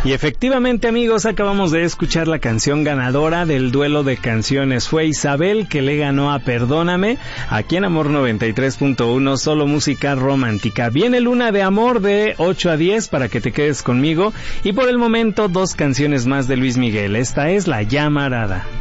Y efectivamente, amigos, acabamos de escuchar la canción ganadora del duelo de canciones. Fue Isabel, que le ganó a Perdóname, aquí en Amor 93.1, solo música romántica. Viene Luna de Amor de 8 a 10 para que te quedes conmigo. Y por el momento, 2 canciones más de Luis Miguel. Esta es La Llamarada.